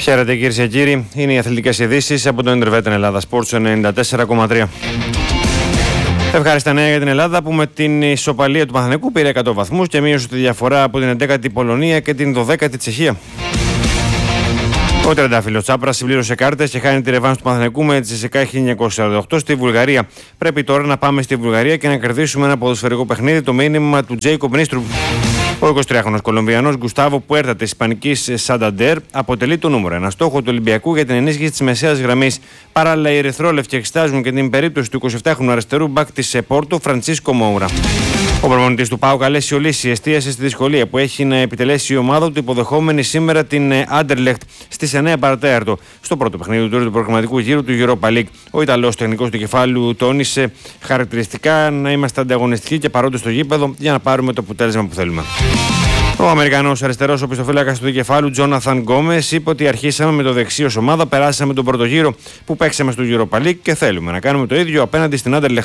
Χαίρετε κυρίες και κύριοι, είναι οι αθλητικές ειδήσεις από το Intervetten Ελλάδα Sports 94,3. Ευχάριστα νέα για την Ελλάδα που με την ισοπαλία του Παναθηναϊκού πήρε 100 βαθμούς και μείωσε τη διαφορά από την 11η Πολωνία και την 12η Τσεχία. Ο τριαντάφυλλος Τσάπρας συμπλήρωσε κάρτες και χάνει τη ρεβάνς του Παναθηναϊκού με τη CSKA 1948 στη Βουλγαρία. Πρέπει τώρα να πάμε στη Βουλγαρία και να κερδίσουμε ένα ποδοσφαιρικό παιχνίδι, το μήνυμα του Τζέικομπ Νίστρου. Ο 23χρονος Κολομβιανός Γκουστάβο Πουέρτα της Ισπανικής Σανταντέρ αποτελεί το νούμερο ένα στόχο του Ολυμπιακού για την ενίσχυση της μεσαίας γραμμής. Παράλληλα, οι ερυθρόλευκοι εξετάζουν και την περίπτωση του 27χρονου αριστερού μπακ της Πόρτο Φραντσίσκο Μόουρα. Ο προπονητής του ΠΑΟΚ Αλέσιο Λύση εστίασε στη δυσκολία που έχει να επιτελέσει η ομάδα του υποδεχόμενη σήμερα την Άντερλεχτ στις 9 παρατέταρτο στο πρώτο παιχνίδι του προγραμματικού γύρου του Europa League. Ο Ιταλός τεχνικός του κεφάλου τόνισε χαρακτηριστικά να είμαστε ανταγωνιστικοί και παρόντες στο γήπεδο για να πάρουμε το αποτέλεσμα που θέλουμε. Ο Αμερικανός αριστερός οπισθοφύλακας του δικεφάλου Τζόναθαν Γκόμες είπε ότι αρχίσαμε με το δεξί ως ομάδα, περάσαμε τον πρώτο γύρο που παίξαμε στο Europa League και θέλουμε να κάνουμε το ίδιο απέναντι στην Άντερλεχτ.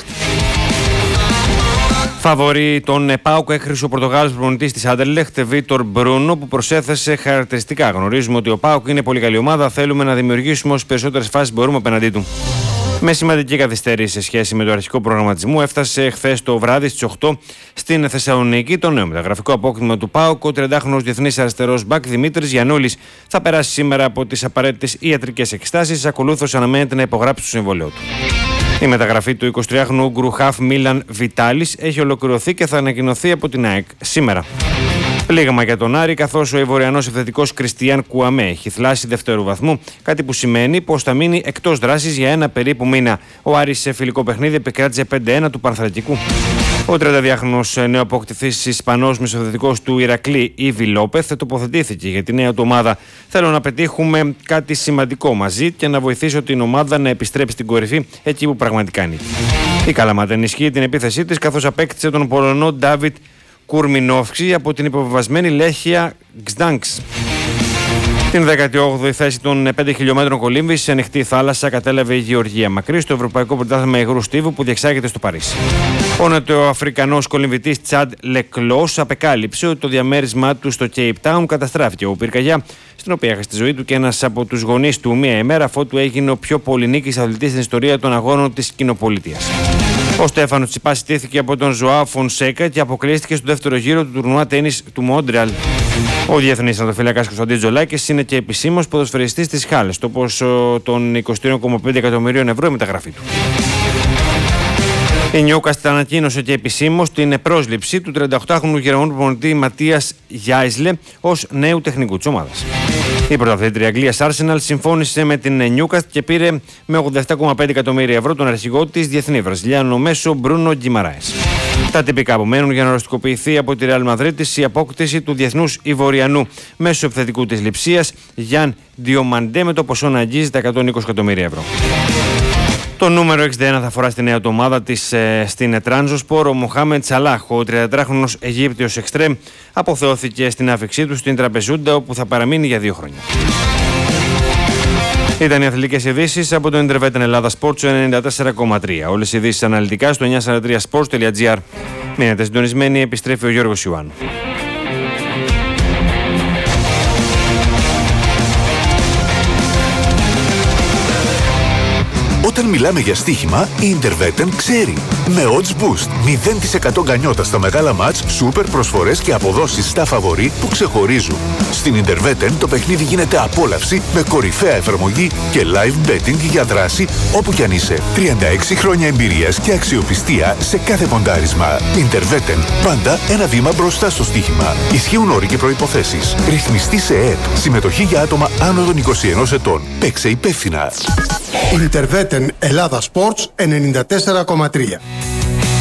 Φαβορεί τον ΠΑΟΚ έκρυσε ο Πορτογάλος προπονητής της Άντερλεχτ, Βίτορ Μπρούνο, που προσέθεσε χαρακτηριστικά. Γνωρίζουμε ότι ο ΠΑΟΚ είναι πολύ καλή ομάδα, θέλουμε να δημιουργήσουμε όσες περισσότερες φάσεις μπορούμε απέναντί του. Με σημαντική καθυστέρηση σε σχέση με το αρχικό προγραμματισμό, έφτασε χθες το βράδυ στις 8 στην Θεσσαλονίκη το νέο μεταγραφικό απόκτημα του ΠΑΟΚ. Ο 30χρονος διεθνής αριστερός μπακ Δημήτρης Γιαννούλης θα περάσει σήμερα από τις απαραίτητες ιατρικές εξετάσεις. Ακολούθως αναμένεται να υπογράψει το συμβόλαιο του. Η μεταγραφή του 23χρονου Ούγκρου χαφ Μίλαν Βιτάλης έχει ολοκληρωθεί και θα ανακοινωθεί από την ΑΕΚ σήμερα. Πλήγμα για τον Άρη, καθώς ο Ivoriανός επιθετικός Κριστιάν Κουαμέ έχει θλάσει δευτέρου βαθμού, κάτι που σημαίνει πως θα μείνει εκτός δράσης για ένα περίπου μήνα. Ο Άρης σε φιλικό παιχνίδι επικράτησε 5-1 του Παναθηναϊκού. Ο 32χρονος νεοαποκτηθής Ισπανός μεσοθετικός του Ηρακλή Ήβι Λόπεθ τοποθετήθηκε για τη νέα του ομάδα. Θέλω να πετύχουμε κάτι σημαντικό μαζί και να βοηθήσω την ομάδα να επιστρέψει στην κορυφή εκεί που πραγματικά ανήκει. Η Καλαμάτα ενισχύει την επίθεσή της καθώς απέκτησε τον Πολωνό Ντάβιτ Κουρμινόφσκι από την υποβεβασμένη Λέχια Γκσντάνξ. Την 18η θέση των 5 χιλιόμετρων κολύμβης σε ανοιχτή θάλασσα κατέλαβε η Γεωργία Μακρύ στο Ευρωπαϊκό Πρωτάθλημα Υγρού Στίβου που διεξάγεται στο Παρίσι. Ο νοτιοαφρικανός κολυμβητής Τσάντ Λεκλός απεκάλυψε ότι το διαμέρισμά του στο Cape Town καταστράφηκε από πυρκαγιά, στην οποία έχασε τη ζωή του και ένας από τους γονείς του μία ημέρα αφότου έγινε ο πιο πολυνίκης αθλητής στην ιστορία των αγώνων της κοινοπολιτείας. Ο Στέφανος Τσιπάς ιτήθηκε από τον Ζωάο Φονσέκα και αποκλείστηκε στο δεύτερο γύρο του τουρνουά τένις του Μόντρεαλ. Ο διεθνής τερματοφύλακας Κωνσταντίν Τζολάκης είναι και επισήμως ποδοσφαιριστής της Χάλες, το ποσό των 23,5 εκατομμυρίων ευρώ η μεταγραφή του. Η Νιούκαστλ ανακοίνωσε και επισήμως την πρόσληψη του 38χρονου Γερμανού προπονητή Ματίας Γιάισλε ως νέου τεχνικού της ομάδας. Η πρωταθλήτρια Αγγλίας Arsenal συμφώνησε με την Νιούκαστλ και πήρε με 87,5 εκατομμύρια ευρώ τον αρχηγό της διεθνή Βραζιλιάνο μέσο Μπρούνο Γκιμαράες. Τα τυπικά απομένουν για να οριστικοποιηθεί από τη Ρεάλ Μαδρίτης η απόκτηση του διεθνούς Ivoriανού μέσω επιθετικού της Λειψίας Γιάν Διομαντέ με το ποσό να αγγίζει τα 120 εκατομμύρια ευρώ. Το νούμερο 61 θα φορά στη νέα του ομάδα της στην Τράνζοσπορ. Ο Μοχάμεντ Σαλάχ, ο 34χρονος Αιγύπτιος εξτρέμ, αποθεώθηκε στην άφηξή του στην Τραπεζούντα, όπου θα παραμείνει για 2 χρόνια. Ήταν οι αθλητικές ειδήσεις από το Intervetten Ελλάδα Sports 94,3. Όλες οι ειδήσεις αναλυτικά στο 943sports.gr. Μείνετε συντονισμένοι, επιστρέφει ο Γιώργος Ιωάννου. Όταν μιλάμε για στοίχημα, η Intervetten ξέρει. Με odds boost, 0% γκανιότα στα μεγάλα μάτς, σούπερ προσφορές και αποδόσεις στα φαβορί που ξεχωρίζουν. Στην Intervetten το παιχνίδι γίνεται απόλαυση με κορυφαία εφαρμογή και live betting για δράση όπου κι αν είσαι. 36 χρόνια εμπειρίας και αξιοπιστία σε κάθε ποντάρισμα. Intervetten, πάντα ένα βήμα μπροστά στο στοίχημα. Ισχύουν όροι και προϋποθέσεις. Ρυθμιστή σε ΕΕΠ. Συμμετοχή για άτομα άνω των 21 ετών. Παίξε υπεύθυνα. Intervetten Ελλάδα Sports 94,3.